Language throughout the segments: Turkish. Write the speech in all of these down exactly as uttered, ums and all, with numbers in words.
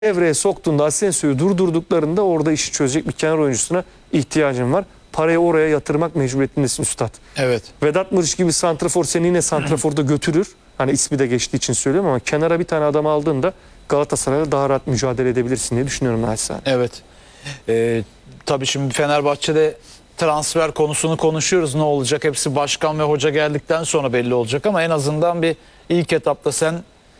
Devreye soktuğunda, Asensio'yu durdurduklarında orada işi çözecek bir kenar oyuncusuna ihtiyacın var. Parayı oraya yatırmak mecburiyetindesin üstad. Evet. Vedat Muriç gibi santrafor seni yine santraforda götürür. Hani ismi de geçtiği için söylüyorum ama kenara bir tane adam aldığında Galatasaray'la daha rahat mücadele edebilirsin diye düşünüyorum naçizane. Evet. Ee, tabii şimdi Fenerbahçe'de transfer konusunu konuşuyoruz. Ne olacak? Hepsi başkan ve hoca geldikten sonra belli olacak ama en azından bir ilk etapta sen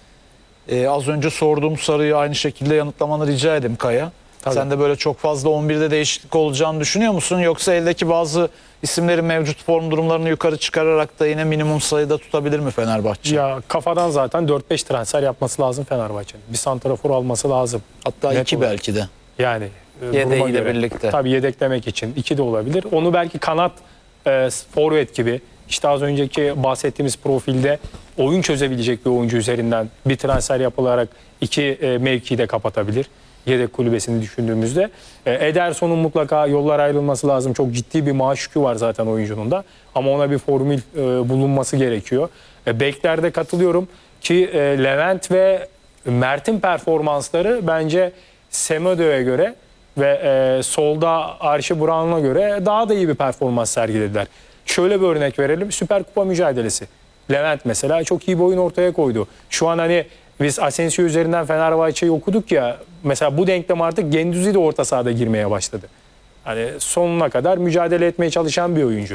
e, az önce sorduğum soruyu aynı şekilde yanıtlamanı rica edeyim Kaya. Tabii. Sen de böyle çok fazla on birde değişiklik olacağını düşünüyor musun? Yoksa eldeki bazı isimlerin mevcut form durumlarını yukarı çıkararak da yine minimum sayıda tutabilir mi Fenerbahçe? Ya kafadan zaten dört beş transfer yapması lazım Fenerbahçe'nin. Bir santrafor alması lazım. Hatta Net iki olarak. belki de. Yani Yedeğiyle birlikte. Tabii yedeklemek için iki de olabilir. Onu belki kanat e, forvet gibi işte az önceki bahsettiğimiz profilde oyun çözebilecek bir oyuncu üzerinden bir transfer yapılarak iki e, mevkiyi de kapatabilir. Yedek kulübesini düşündüğümüzde. E, Ederson'un mutlaka yollar ayrılması lazım. Çok ciddi bir maaş yükü var zaten oyuncunun da. Ama ona bir formül e, bulunması gerekiyor. E, Beklerde katılıyorum ki e, Levent ve Mert'in performansları bence Semedo'ya göre ve e, solda Archie Brown'a göre daha da iyi bir performans sergilediler. Şöyle bir örnek verelim. Süper Kupa mücadelesi. Levent mesela çok iyi bir oyun ortaya koydu. Şu an hani biz Asensio üzerinden Fenerbahçe'yi okuduk ya. Mesela bu denklem artık Gendouzi de orta sahada girmeye başladı. Hani sonuna kadar mücadele etmeye çalışan bir oyuncu.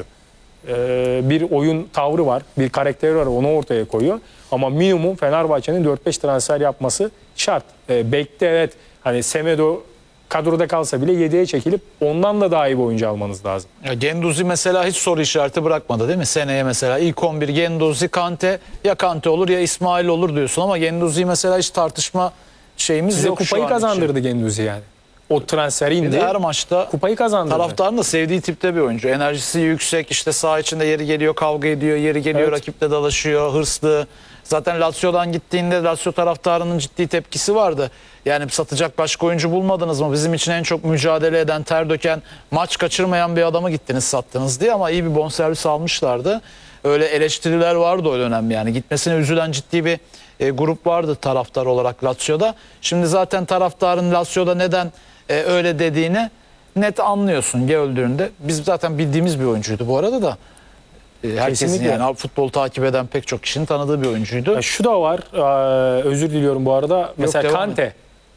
Ee, bir oyun tavrı var, bir karakteri var, onu ortaya koyuyor. Ama minimum Fenerbahçe'nin dört beş transfer yapması şart. Ee, Bek'te evet hani Semedo kadroda kalsa bile yedeğe çekilip ondan da daha iyi bir oyuncu almanız lazım. Ya Gendouzi mesela hiç soru işareti bırakmadı değil mi? Seneye mesela ilk on bir Gendouzi, Kante, ya Kante olur ya İsmail olur diyorsun ama Gendouzi mesela hiç tartışma şeyimiz Size yok şu kupayı an kazandırdı Gendouzi yani. O transferi için. indi. Her maçta Kupayı kazandırdı. taraftarın da sevdiği tipte bir oyuncu. Enerjisi yüksek, işte saha içinde yeri geliyor kavga ediyor, yeri geliyor Evet. rakiple dalaşıyor, hırslı. Zaten Lazio'dan gittiğinde Lazio taraftarının ciddi tepkisi vardı. Yani satacak başka oyuncu bulmadınız mı? Bizim için en çok mücadele eden, ter döken, maç kaçırmayan bir adamı gittiniz sattınız diye ama iyi bir bonservis almışlardı. Öyle eleştiriler vardı o dönem yani. Gitmesine üzülen ciddi bir e, grup vardı taraftar olarak Lazio'da. Şimdi zaten taraftarın Lazio'da neden e, öyle dediğini net anlıyorsun öldüğünde. Biz zaten bildiğimiz bir oyuncuydu bu arada da. E, herkesin Kesinlikle. yani futbol takip eden pek çok kişinin tanıdığı bir oyuncuydu. Ya şu da var. Ee, özür diliyorum bu arada. Mesela devam Kante.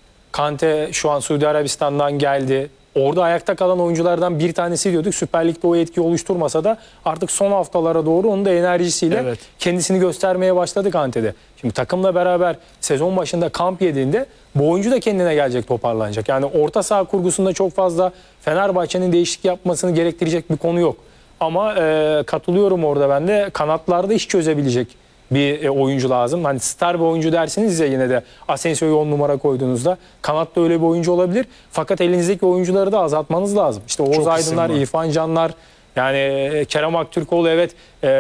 Kante şu an Suudi Arabistan'dan geldi. Orada ayakta kalan oyunculardan bir tanesi diyorduk. Süper Lig'de o etki oluşturmasa da artık son haftalara doğru onun da enerjisiyle Evet. kendisini göstermeye başladı Kante'de. Şimdi takımla beraber sezon başında kamp yediğinde bu oyuncu da kendine gelecek, toparlanacak. Yani orta saha kurgusunda çok fazla Fenerbahçe'nin değişiklik yapmasını gerektirecek bir konu yok. Ama e, katılıyorum orada ben de. Kanatlarda iş çözebilecek bir e, oyuncu lazım. Hani star bir oyuncu dersiniz ya, yine de Asensio'yu on numara koyduğunuzda kanatta öyle bir oyuncu olabilir. Fakat elinizdeki oyuncuları da azaltmanız lazım. İşte Oğuz Çok Aydınlar, isim var. İrfan Canlar, yani e, Kerem Aktürkoğlu evet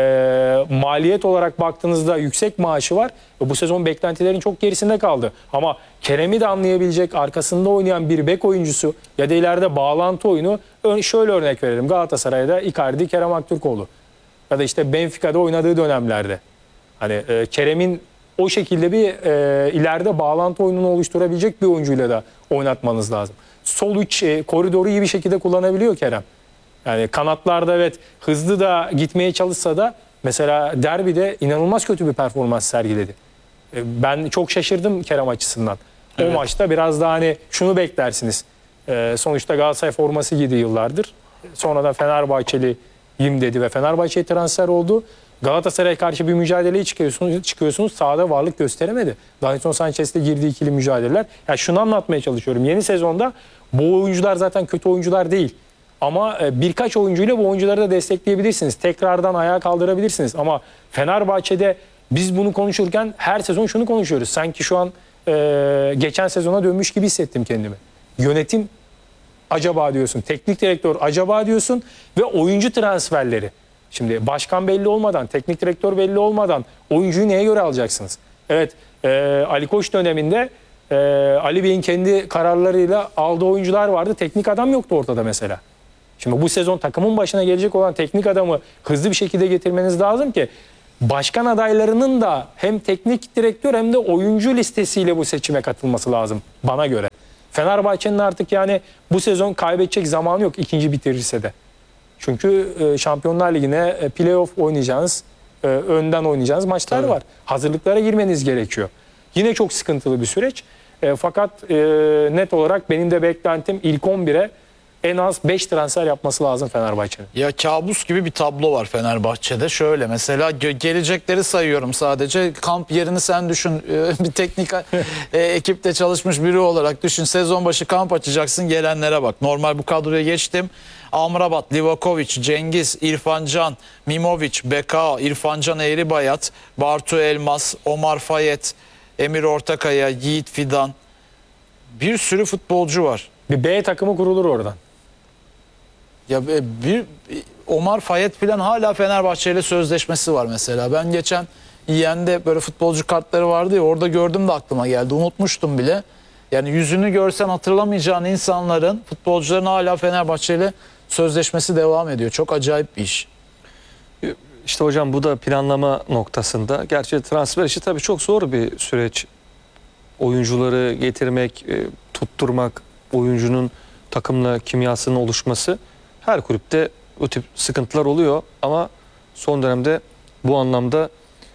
e, maliyet olarak baktığınızda yüksek maaşı var. Bu sezon beklentilerin çok gerisinde kaldı. Ama Kerem'i de anlayabilecek, arkasında oynayan bir bek oyuncusu ya da ileride bağlantı oyunu, Ör- şöyle örnek verelim. Galatasaray'da Icardi, Kerem Aktürkoğlu ya da işte Benfica'da oynadığı dönemlerde. Hani e, Kerem'in o şekilde bir e, ileride bağlantı oyununu oluşturabilecek bir oyuncuyla da oynatmanız lazım. Sol üç e, koridoru iyi bir şekilde kullanabiliyor Kerem. Yani kanatlarda evet hızlı da gitmeye çalışsa da mesela derbide inanılmaz kötü bir performans sergiledi. E, ben çok şaşırdım Kerem açısından. Evet. O maçta biraz daha hani şunu beklersiniz. E, sonuçta Galatasaray forması giydi yıllardır. Sonra da Fenerbahçeliyim dedi ve Fenerbahçe'ye transfer oldu. Galatasaray'a karşı bir mücadeleye çıkıyorsunuz, çıkıyorsunuz sahada varlık gösteremedi. Davinson Sanchez'le girdiği ikili mücadeleler. Yani şunu anlatmaya çalışıyorum. Yeni sezonda bu oyuncular zaten kötü oyuncular değil. Ama birkaç oyuncuyla bu oyuncuları da destekleyebilirsiniz. Tekrardan ayağa kaldırabilirsiniz. Ama Fenerbahçe'de biz bunu konuşurken her sezon şunu konuşuyoruz. Sanki şu an e, geçen sezona dönmüş gibi hissettim kendimi. Yönetim acaba diyorsun, teknik direktör acaba diyorsun ve oyuncu transferleri. Şimdi başkan belli olmadan, teknik direktör belli olmadan oyuncuyu neye göre alacaksınız? Evet, e, Ali Koç döneminde e, Ali Bey'in kendi kararlarıyla aldığı oyuncular vardı. Teknik adam yoktu ortada mesela. Şimdi bu sezon takımın başına gelecek olan teknik adamı hızlı bir şekilde getirmeniz lazım ki başkan adaylarının da hem teknik direktör hem de oyuncu listesiyle bu seçime katılması lazım bana göre. Fenerbahçe'nin artık yani bu sezon kaybedecek zamanı yok ikinci bitirirse de. Çünkü e, Şampiyonlar Ligi'ne e, playoff oynayacağınız, e, önden oynayacağınız maçlar Tabii. var. Hazırlıklara girmeniz gerekiyor. Yine çok sıkıntılı bir süreç. E, fakat e, net olarak benim de beklentim ilk on bire en az beş transfer yapması lazım Fenerbahçe'nin. Ya kabus gibi bir tablo var Fenerbahçe'de. Şöyle mesela gö- gelecekleri sayıyorum sadece. Kamp yerini sen düşün. Ee, bir teknik e, ekipte çalışmış biri olarak düşün. Sezon başı kamp açacaksın, gelenlere bak. Normal bu kadroya geçtim. Amrabat, Livakovic, Cengiz, İrfan Can, Mimovic, Beka, İrfan Can Eğribayat, Bartu Elmas, Omar Fayet, Emir Ortakaya, Yiğit Fidan. Bir sürü futbolcu var. Bir B takımı kurulur oradan. Ya bir Omar Fayet falan hala Fenerbahçe ile sözleşmesi var mesela. Ben geçen Yiyen'de böyle futbolcu kartları vardı ya, orada gördüm de aklıma geldi. Unutmuştum bile. Yani yüzünü görsen hatırlamayacağın insanların, futbolcuların hala Fenerbahçe ile sözleşmesi devam ediyor. Çok acayip bir iş. İşte hocam bu da planlama noktasında. Gerçi transfer işi tabii çok zor bir süreç. Oyuncuları getirmek, e, tutturmak, oyuncunun takımla kimyasının oluşması. Her kulüpte o tip sıkıntılar oluyor ama son dönemde bu anlamda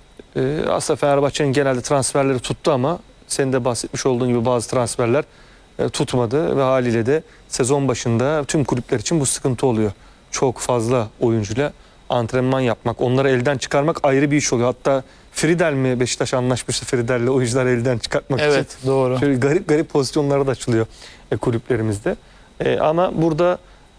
e, aslında Fenerbahçe'nin genelde transferleri tuttu ama senin de bahsetmiş olduğun gibi bazı transferler e, tutmadı ve haliyle de sezon başında tüm kulüpler için bu sıkıntı oluyor. Çok fazla oyuncuyla antrenman yapmak, onları elden çıkarmak ayrı bir iş oluyor. Hatta Friedel mi Beşiktaş anlaşmıştı Friedel'le oyuncuları elden çıkartmak için. Evet, doğru. Şöyle garip garip pozisyonlara da açılıyor e, kulüplerimizde. E, ama burada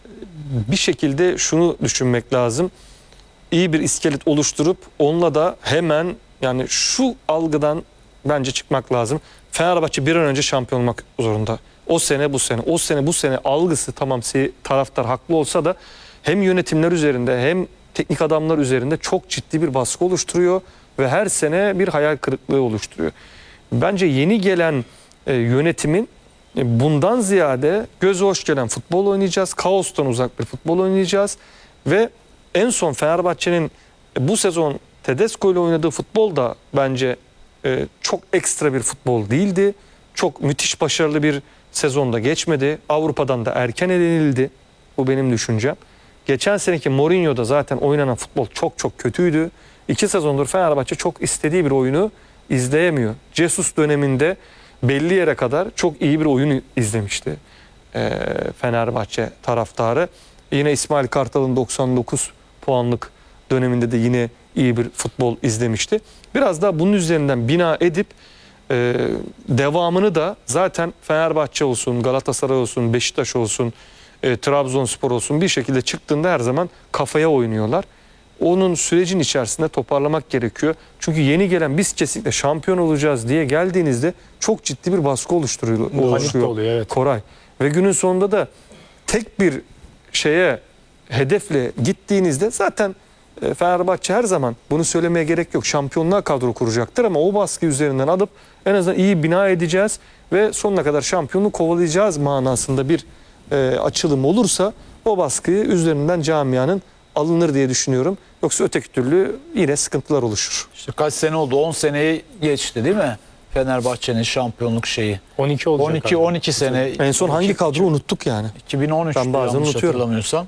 bir şekilde şunu düşünmek lazım. İyi bir iskelet oluşturup onunla da hemen yani şu algıdan bence çıkmak lazım. Fenerbahçe bir an önce şampiyon olmak zorunda. O sene bu sene, o sene bu sene algısı tamam taraftar haklı olsa da hem yönetimler üzerinde hem teknik adamlar üzerinde çok ciddi bir baskı oluşturuyor ve her sene bir hayal kırıklığı oluşturuyor. Bence yeni gelen e, yönetimin e, bundan ziyade gözü hoş gelen futbol oynayacağız. Kaostan uzak bir futbol oynayacağız. Ve en son Fenerbahçe'nin e, bu sezon Tedesco ile oynadığı futbol da bence e, çok ekstra bir futbol değildi. Çok müthiş başarılı bir sezonda geçmedi. Avrupa'dan da erken elenildi. Bu benim düşüncem. Geçen seneki Mourinho'da zaten oynanan futbol çok çok kötüydü. İki sezondur Fenerbahçe çok istediği bir oyunu izleyemiyor. Jesus döneminde belli yere kadar çok iyi bir oyun izlemişti e, Fenerbahçe taraftarı. Yine İsmail Kartal'ın doksan dokuz puanlık döneminde de yine iyi bir futbol izlemişti. Biraz daha bunun üzerinden bina edip e, devamını da zaten Fenerbahçe olsun, Galatasaray olsun, Beşiktaş olsun, e, Trabzonspor olsun bir şekilde çıktığında her zaman kafaya oynuyorlar. Onun sürecin içerisinde toparlamak gerekiyor. Çünkü yeni gelen biz kesinlikle şampiyon olacağız diye geldiğinizde çok ciddi bir baskı oluşturuyor. oluşuyor oluyor, evet. Koray. Ve günün sonunda da tek bir şeye hedefle gittiğinizde zaten e, Fenerbahçe her zaman bunu söylemeye gerek yok. Şampiyonluğa kadro kuracaktır ama o baskı üzerinden alıp en azından iyi bina edeceğiz ve sonuna kadar şampiyonluğu kovalayacağız manasında bir e, açılım olursa o baskıyı üzerinden camianın alınır diye düşünüyorum. Yoksa öteki türlü yine sıkıntılar oluşur. İşte kaç sene oldu? on seneyi geçti değil mi? Fenerbahçe'nin şampiyonluk şeyi. on iki olacak. on iki on iki sene. En son hangi kadro unuttuk yani? iki bin on üç Ben bazen yanlış unutuyorum. hatırlamıyorsam.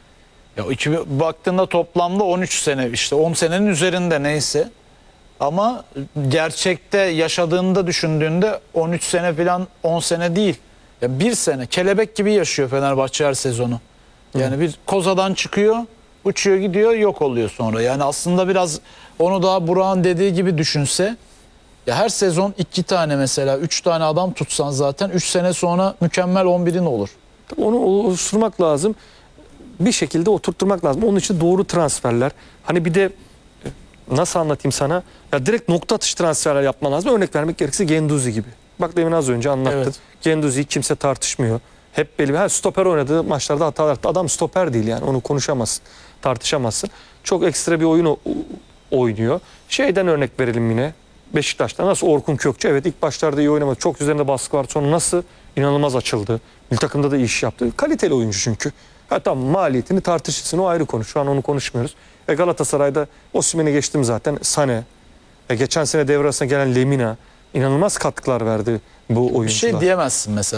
Ya iki bin baktığında toplamda on üç sene, işte on senenin üzerinde neyse. Ama gerçekte yaşadığında düşündüğünde on üç sene falan on sene değil. Ya bir sene kelebek gibi yaşıyor Fenerbahçe her sezonu. Yani Hı. bir kozadan çıkıyor, uçuyor gidiyor, yok oluyor sonra. Yani aslında biraz onu daha Burak'ın dediği gibi düşünse, ya her sezon iki tane mesela üç tane adam tutsan zaten üç sene sonra mükemmel on birin olur. Onu oluşturmak lazım. Bir şekilde oturtturmak lazım. Onun için doğru transferler. Hani bir de nasıl anlatayım sana? Ya direkt nokta atış transferler yapman lazım. Örnek vermek gerekirse Guendouzi gibi. Bak demin az önce anlattın. Evet. Gendouzi'yi kimse tartışmıyor. Hep belli bir her stoper oynadığı maçlarda hatalar. Adam stoper değil yani. Onu konuşamazsın, tartışamazsın. Çok ekstra bir oyun oynuyor. Şeyden örnek verelim yine. Beşiktaş'ta nasıl Orkun Kökçü? Evet ilk başlarda iyi oynamadı. Çok üzerinde baskı var. Sonra nasıl inanılmaz açıldı. Bir takımda da iyi iş yaptı. Kaliteli oyuncu çünkü. Ha tamam, maliyetini tartışılsın, o ayrı konu. Şu an onu konuşmuyoruz. E Galatasaray'da Osimhen'i geçtim zaten. Sane. E geçen sene devre arasına gelen Lemina inanılmaz katkılar verdi bu oyuncular. Bir şey diyemezsin mesela.